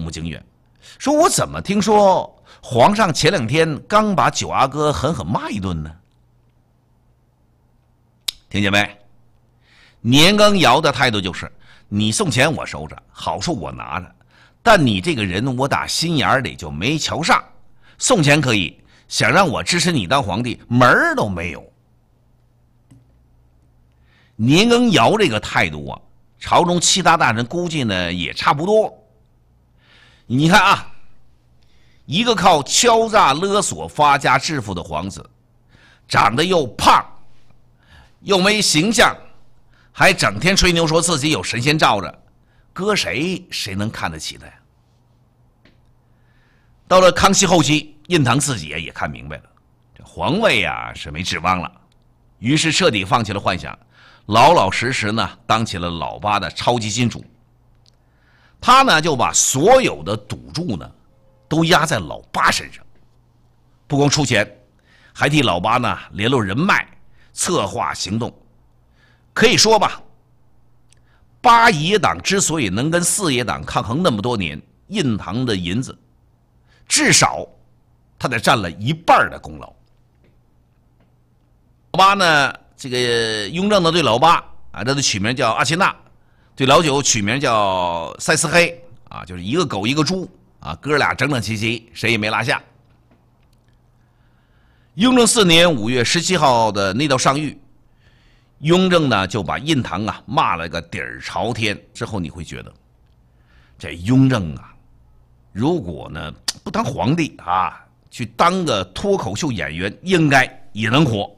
不情愿，说我怎么听说皇上前2天刚把九阿哥狠狠骂一顿呢？听见没？年羹尧的态度就是，你送钱我收着，好处我拿着，但你这个人我打心眼里就没瞧上，送钱可以，想让我支持你当皇帝门儿都没有。年羹尧这个态度啊，朝中其他大臣估计呢也差不多。你看啊，一个靠敲诈勒索发家致富的皇子，长得又胖又没形象，还整天吹牛说自己有神仙罩着，搁谁能看得起他呀？到了康熙后期，印堂自己也看明白了，这皇位啊是没指望了，于是彻底放弃了幻想，老老实实呢当起了老八的超级金主。他呢就把所有的赌注呢都压在老八身上，不光出钱，还替老八呢联络人脉，策划行动。可以说吧，八爷党之所以能跟四爷党抗衡那么多年，印堂的银子至少他得占了1半的功劳。老八呢，这个雍正呢对老八啊，这都取名叫阿切纳，对老九取名叫塞斯黑啊，就是一个狗一个猪啊，哥俩整整齐齐，谁也没落下。雍正4年5月17号的那道上谕，雍正呢就把印堂啊骂了个底儿朝天。之后你会觉得，这雍正啊，如果呢不当皇帝啊，去当个脱口秀演员，应该也能火。